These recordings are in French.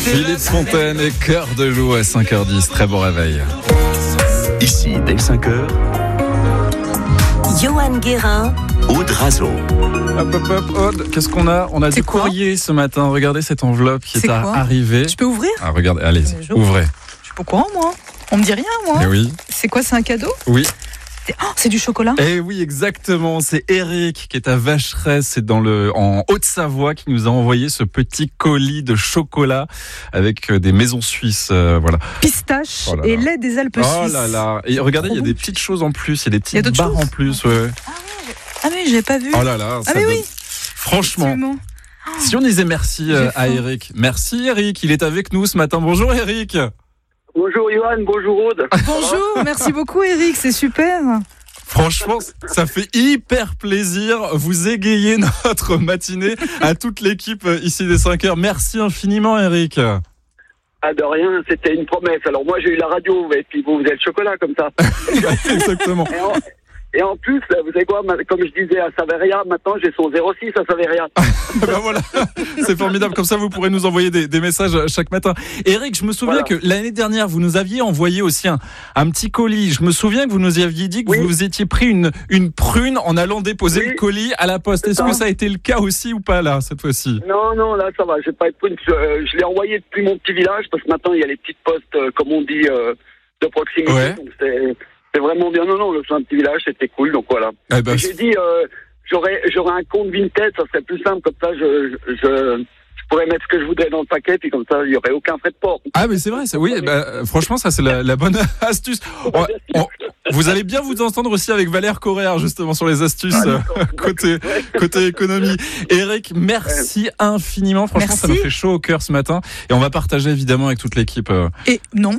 Philippe Fontaine et Cœur de Loup à 5h10. Très bon réveil. Ici, dès 5h, Johan Guérin, Aude Razo. Hop, Aude, qu'est-ce qu'on a ? On a du courrier ce matin. Regardez cette enveloppe qui est arrivée. Je peux ouvrir ? Ah, regardez, allez-y, ouvrez. Je suis pas au courant, moi. On me dit rien, moi. Eh oui. C'est quoi, c'est un cadeau ? Oui. C'est du chocolat ? Eh oui, exactement. C'est Eric qui est à Vacheresse, c'est en Haute-Savoie, qui nous a envoyé ce petit colis de chocolat avec des maisons suisses, voilà. Pistache et lait des Alpes suisses. Oh là là. Et regardez, il y a des petites choses en plus, il y a des petites barres en plus. Ouais. Ah oui, j'ai pas vu. Oh là là. Ah mais oui. Franchement. Si on disait merci à Eric. Merci Eric, il est avec nous ce matin. Bonjour Eric. Bonjour Johan, bonjour Aude. Bonjour, merci beaucoup Eric, c'est super. Franchement, ça fait hyper plaisir. Vous égayez notre matinée à toute l'équipe ici des 5h. Merci infiniment Eric. Ah de rien, c'était une promesse. Alors moi j'ai eu la radio et puis vous avez le chocolat comme ça. Exactement. Et en plus, vous savez quoi, comme je disais à Saveria, maintenant j'ai son 06 à Saveria. Ben voilà, c'est formidable. Comme ça, vous pourrez nous envoyer des messages chaque matin. Eric, je me souviens que l'année dernière, vous nous aviez envoyé aussi un petit colis. Je me souviens que vous nous aviez dit que vous étiez pris une prune en allant déposer le colis à la poste. Est-ce que ça a été le cas aussi ou pas là, cette fois-ci ? Non, là ça va, je vais pas être prune. Je l'ai envoyé depuis mon petit village parce que maintenant il y a les petites postes, comme on dit, de proximité. Ouais. Donc c'est vraiment bien. Non, c'est un petit village, c'était cool, donc voilà. Eh ben, j'ai dit, j'aurais un compte Vinted, ça serait plus simple, comme ça je pourrais mettre ce que je voudrais dans le paquet, puis comme ça il n'y aurait aucun frais de port. Ah mais c'est vrai, oui, franchement ça c'est la bonne astuce. Vous allez bien vous entendre aussi avec Valère Correa justement sur les astuces côté économie. Eric, merci infiniment. Franchement, ça nous fait chaud au cœur ce matin et on va partager évidemment avec toute l'équipe. Et non.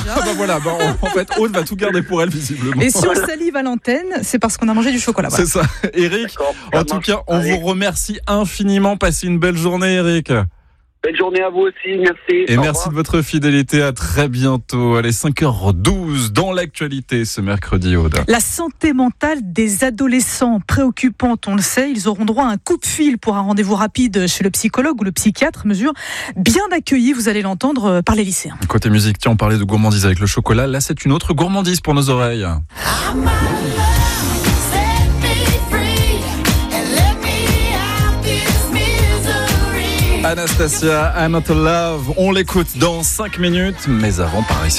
En fait, Aude va tout garder pour elle visiblement. Et si on salive à l'antenne, c'est parce qu'on a mangé du chocolat. Voilà. C'est ça. Eric, en tout cas, on vous remercie infiniment. Passez une belle journée, Eric. Belle journée à vous aussi, merci. Et merci de votre fidélité, à très bientôt. Allez, 5h12 dans l'actualité ce mercredi, Aude. La santé mentale des adolescents préoccupante, on le sait. Ils auront droit à un coup de fil pour un rendez-vous rapide chez le psychologue ou le psychiatre. Mesure bien accueillie, vous allez l'entendre, par les lycéens. Côté musique, tiens, on parlait de gourmandise avec le chocolat. Là, c'est une autre gourmandise pour nos oreilles. Anastasia, I'm not love. On l'écoute dans 5 minutes, mais avant, par ici.